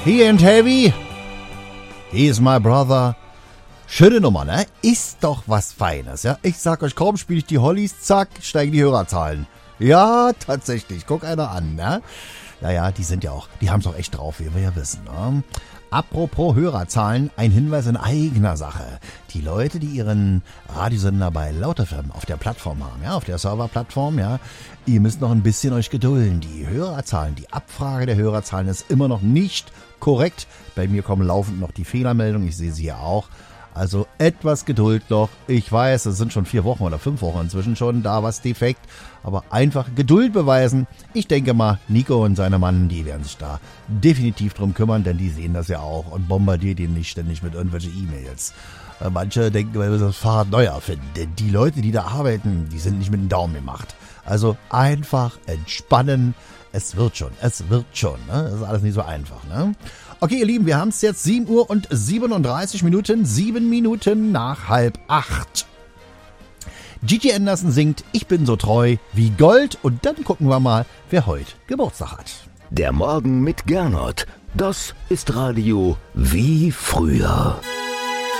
He and Heavy. He's my brother. Schöne Nummer, ne? Ist doch was Feines, ja? Ich sag euch, kaum spiele ich die Hollies, zack, steigen die Hörerzahlen. Ja, tatsächlich. Guck einer an, ne? Ja, die sind ja auch, die haben's auch echt drauf, wie wir ja wissen, ne? Apropos Hörerzahlen, ein Hinweis in eigener Sache. Die Leute, die ihren Radiosender bei Laut FM auf der Plattform haben, ja, auf der Serverplattform, ja, ihr müsst noch ein bisschen euch gedulden. Die Hörerzahlen, die Abfrage der Hörerzahlen ist immer noch nicht korrekt. Bei mir kommen laufend noch die Fehlermeldungen, ich sehe sie ja auch. Also etwas Geduld noch. Ich weiß, es sind schon 4 Wochen oder 5 Wochen inzwischen schon da was defekt. Aber einfach Geduld beweisen. Ich denke mal, Nico und seine Mann, die werden sich da definitiv drum kümmern, denn die sehen das ja auch und bombardieren die nicht ständig mit irgendwelchen E-Mails. Manche denken, weil wir das Fahrrad neu erfinden. Denn die Leute, die da arbeiten, die sind nicht mit dem Daumen gemacht. Also einfach entspannen. Es wird schon, ne? Das ist alles nicht so einfach, ne? Okay, ihr Lieben, wir haben es jetzt 7 Uhr und 37 Minuten, 7 Minuten nach 7:30. Gigi Anderson singt Ich bin so treu wie Gold und dann gucken wir mal, wer heute Geburtstag hat. Der Morgen mit Gernot, das ist Radio wie früher.